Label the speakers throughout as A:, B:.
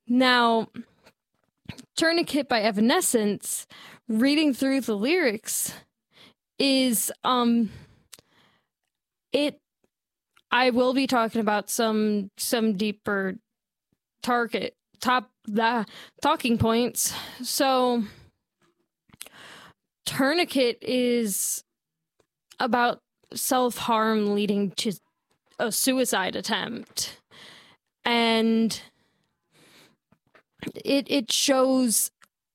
A: Now, Tourniquet by Evanescence, reading through the lyrics is I will be talking about some deeper talking points. So Tourniquet is about self-harm leading to a suicide attempt, and it shows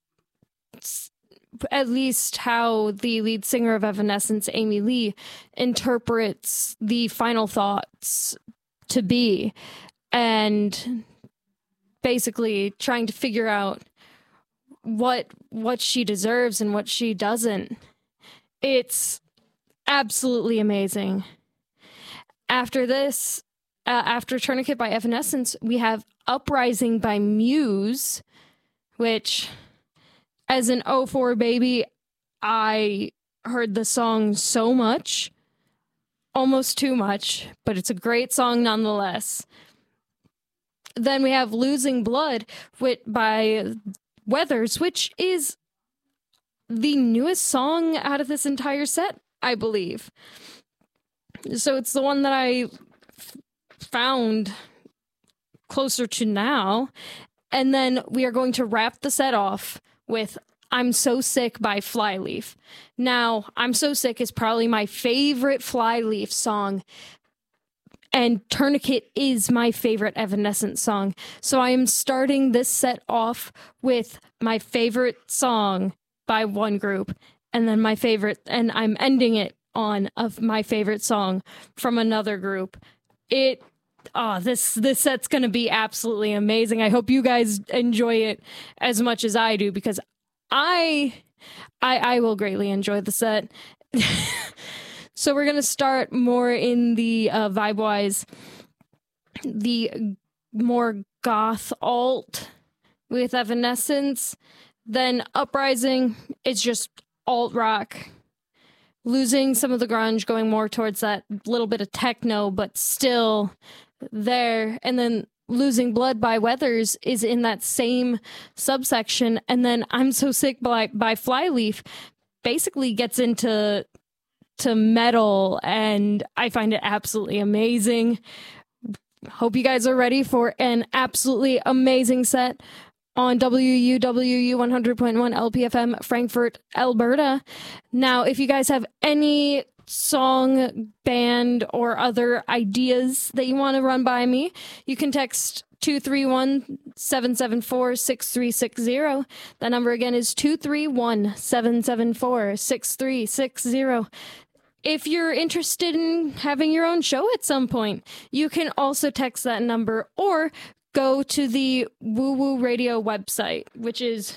A: at least how the lead singer of Evanescence, Amy Lee, interprets the final thoughts to be, and basically trying to figure out what she deserves and what she doesn't. It's absolutely amazing. After this, after Tourniquet by Evanescence, we have Uprising by Muse, which, as an 04 baby, I heard the song so much, almost too much, but it's a great song nonetheless. Then we have Losing Blood by Weathers, which is the newest song out of this entire set, I believe. So it's the one that I found closer to now. And then we are going to wrap the set off with I'm So Sick by Flyleaf. Now, I'm So Sick is probably my favorite Flyleaf song, and Tourniquet is my favorite Evanescence song. So I am starting this set off with my favorite song by one group, and then my favorite, and I'm ending it on my favorite song from another group. This set's gonna be absolutely amazing. I hope you guys enjoy it as much as I do, because I will greatly enjoy the set. So we're gonna start more in the vibe-wise, the more goth alt with Evanescence. Then Uprising is just alt rock, losing some of the grunge, going more towards that little bit of techno, but still there. And then Losing Blood by Weathers is in that same subsection. And then I'm So Sick by Flyleaf basically gets into metal, and I find it absolutely amazing. Hope you guys are ready for an absolutely amazing set on WUWU 100.1 LPFM, Frankfurt, Alberta. Now, if you guys have any song, band, or other ideas that you want to run by me, you can text 231-774-6360. That number again is 231-774-6360. If you're interested in having your own show at some point, you can also text that number or go to the Woo Woo Radio website, which is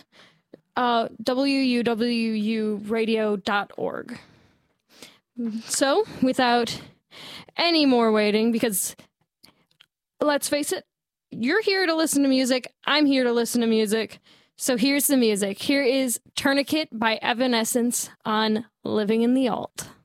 A: wuwuradio.org. So, without any more waiting, because let's face it, you're here to listen to music, I'm here to listen to music, so here's the music. Here is Tourniquet by Evanescence on Living in the Alt.